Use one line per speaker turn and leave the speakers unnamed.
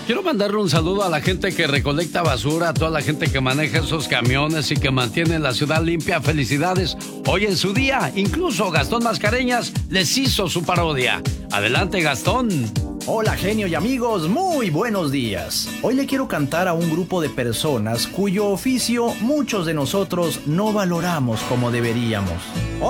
Quiero mandarle un saludo a la gente que recolecta basura, a toda la gente que maneja esos camiones y que mantiene la ciudad limpia. Felicidades. Hoy en su día, incluso Gastón Mascareñas les hizo su parodia. Adelante, Gastón.
Hola, genio y amigos, muy buenos días. Hoy le quiero cantar a un grupo de personas cuyo oficio muchos de nosotros no valoramos como deberíamos.